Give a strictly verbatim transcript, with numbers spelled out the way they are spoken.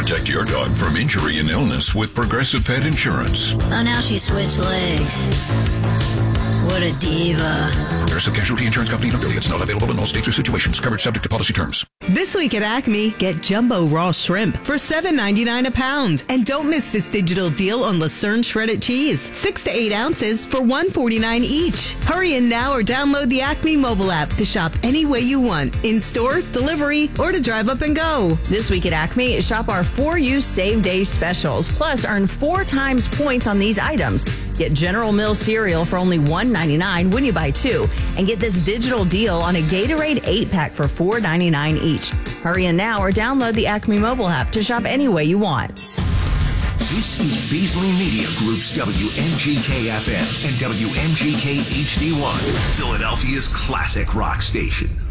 Protect your dog from injury and illness with Progressive Pet Insurance. Oh, now she switched legs. What a diva. Progressive Casualty Insurance Company and affiliates. Not available in all states or situations. Coverage subject to policy terms. This week at Acme, get jumbo raw shrimp for seven ninety-nine a pound. And don't miss this digital deal on Lucerne shredded cheese. Six to eight ounces for one forty-nine each. Hurry in now or download the Acme mobile app to shop any way you want. In-store, delivery, or to drive up and go. This week at Acme, shop our For You Save Day specials. Plus, earn four times points on these items. Get General Mills cereal for only one ninety-nine when you buy two. And get this digital deal on a Gatorade eight pack for four ninety-nine each. Hurry in now or download the Acme mobile app to shop any way you want. This is Beasley Media Group's W M G K F M and W M G K H D one, Philadelphia's classic rock station.